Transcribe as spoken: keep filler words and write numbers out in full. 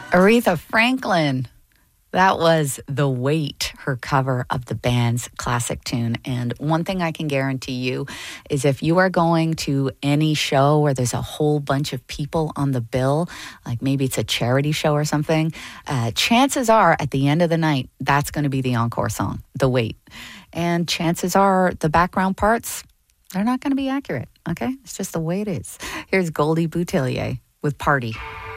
Aretha Franklin. That was The Weight, her cover of the band's classic tune. And one thing I can guarantee you is if you are going to any show where there's a whole bunch of people on the bill, like maybe it's a charity show or something, uh, chances are at the end of the night, that's going to be the encore song, The Weight. And chances are the background parts, they're not going to be accurate, okay? It's just the way it is. Here's Goldie Boutillier with Party.